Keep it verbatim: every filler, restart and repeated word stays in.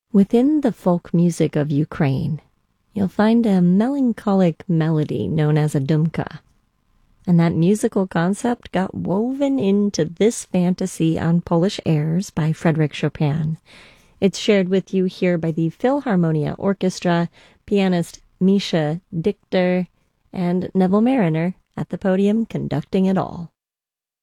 Within the folk music of Ukraine, you'll find a melancholic melody known as a dumka. And that musical concept got woven into this fantasy on Polish airs by Frédéric Chopin. It's shared with you here by the Philharmonia Orchestra, pianist Misha Dichter, and Neville Mariner at the podium conducting it all.